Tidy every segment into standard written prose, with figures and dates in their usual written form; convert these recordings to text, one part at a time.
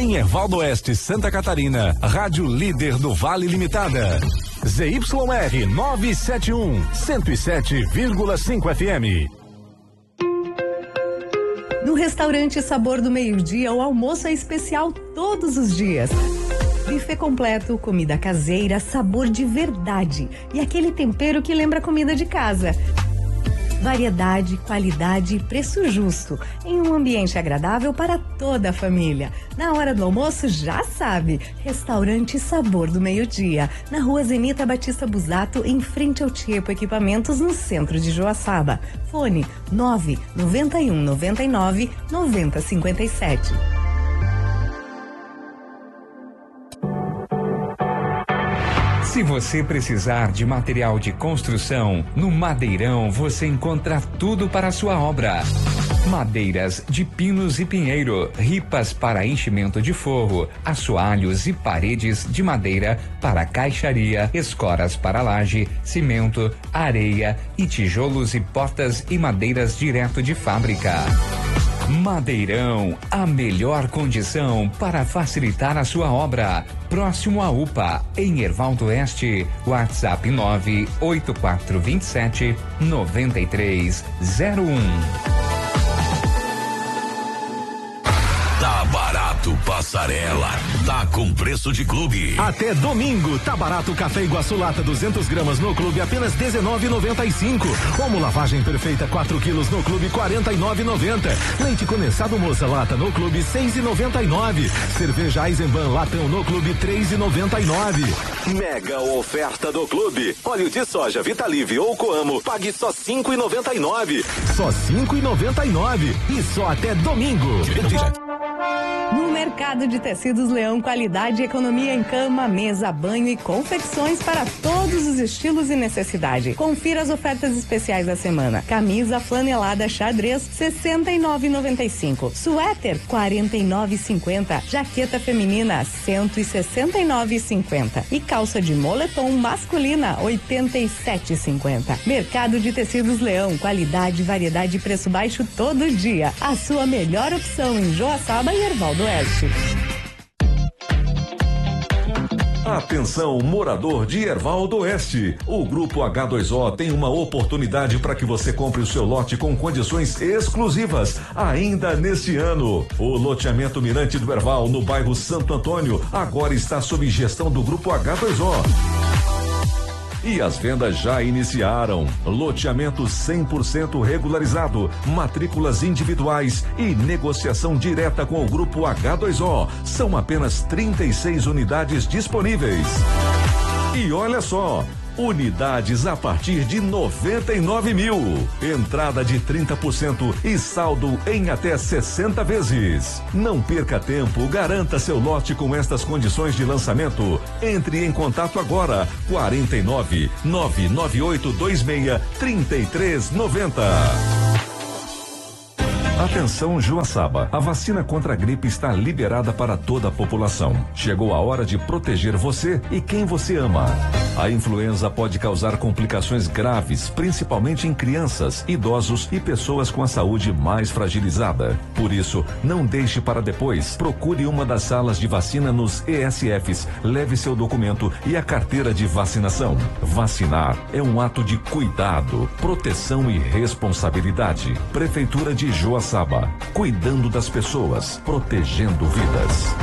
Em Ervaldo Oeste, Santa Catarina, Rádio Líder do Vale Limitada. ZYR 971, 107,5 FM. No restaurante Sabor do Meio-Dia, o almoço é especial todos os dias. Buffet completo, comida caseira, sabor de verdade e aquele tempero que lembra comida de casa. Variedade, qualidade e preço justo, em um ambiente agradável para toda a família. Na hora do almoço, já sabe, Restaurante Sabor do Meio-Dia, na Rua Zenita Batista Busato, em frente ao Tiepo Equipamentos, no centro de Joaçaba. Fone 99199-9057. Se você precisar de material de construção, no Madeirão você encontra tudo para a sua obra. Madeiras de pinos e pinheiro, ripas para enchimento de forro, assoalhos e paredes de madeira para caixaria, escoras para laje, cimento, areia e tijolos e portas e madeiras direto de fábrica. Madeirão, a melhor condição para facilitar a sua obra. Próximo à UPA, em Ervaldo Oeste, WhatsApp 98427-9301. Tá barato, Passarela. Tá com preço de clube. Até domingo, tá barato Café Iguaçu Lata 200 gramas no clube, apenas R$19,95. Como lavagem perfeita 4 quilos no clube, R$49,90. Leite condensado Moça Lata no clube, R$6,99. Cerveja Eisenbahn latão no clube, R$3,99. Mega oferta do clube. Óleo de soja Vitalive ou Coamo, pague só R$5,99. Só R$5,99. E só até domingo. No Mercado de Tecidos Leão, qualidade e economia em cama, mesa, banho e confecções para todos os estilos e necessidade. Confira as ofertas especiais da semana. Camisa flanelada xadrez, R$69,95. Suéter, R$49,50. Jaqueta feminina, R$169,50. E calça de moletom masculina, R$87,50. Mercado de Tecidos Leão, qualidade, variedade e preço baixo todo dia. A sua melhor opção em Joaçaba e Ervaldo Oeste. Atenção, morador de Ervaldo Oeste. O Grupo H2O tem uma oportunidade para que você compre o seu lote com condições exclusivas ainda neste ano. O loteamento Mirante do Erval, no bairro Santo Antônio, agora está sob gestão do Grupo H2O. E as vendas já iniciaram. Loteamento 100% regularizado, matrículas individuais e negociação direta com o Grupo H2O. São apenas 36 unidades disponíveis. E olha só, unidades a partir de 99 mil. Entrada de 30% e saldo em até 60 vezes. Não perca tempo, garanta seu lote com estas condições de lançamento. Entre em contato agora, 49 99826 3390. Atenção, Joaçaba, a vacina contra a gripe está liberada para toda a população. Chegou a hora de proteger você e quem você ama. A influenza pode causar complicações graves, principalmente em crianças, idosos e pessoas com a saúde mais fragilizada. Por isso, não deixe para depois. Procure uma das salas de vacina nos ESFs, leve seu documento e a carteira de vacinação. Vacinar é um ato de cuidado, proteção e responsabilidade. Prefeitura de Joaçaba, cuidando das pessoas, protegendo vidas.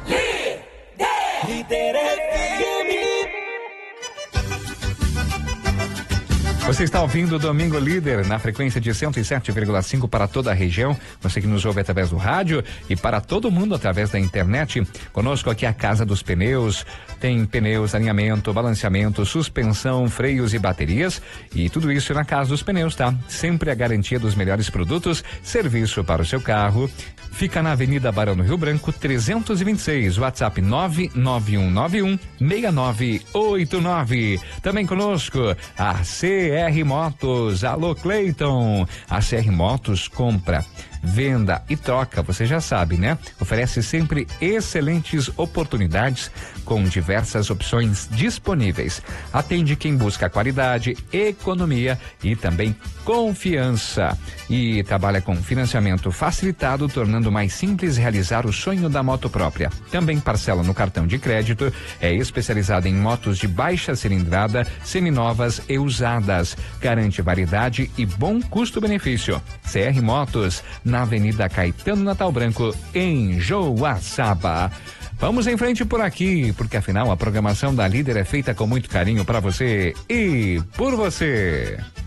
Líder FM. Você está ouvindo o Domingo Líder na frequência de 107,5 para toda a região. Você que nos ouve através do rádio e para todo mundo através da internet. Conosco aqui a Casa dos Pneus. Tem pneus, alinhamento, balanceamento, suspensão, freios e baterias. E tudo isso na Casa dos Pneus, tá? Sempre a garantia dos melhores produtos, serviço para o seu carro. Fica na Avenida Barão do Rio Branco, 326, WhatsApp 991916989. Também conosco a CR Motos. Alô, Cleiton. A CR Motos compra, venda e troca, você já sabe, né? Oferece sempre excelentes oportunidades com diversas opções disponíveis. Atende quem busca qualidade, economia e também confiança. E trabalha com financiamento facilitado, tornando mais simples realizar o sonho da moto própria. Também parcela no cartão de crédito, é especializada em motos de baixa cilindrada, seminovas e usadas. Garante variedade e bom custo-benefício. CR Motos, na Avenida Caetano Natal Branco, em Joaçaba. Vamos em frente por aqui, porque afinal a programação da Líder é feita com muito carinho para você e por você.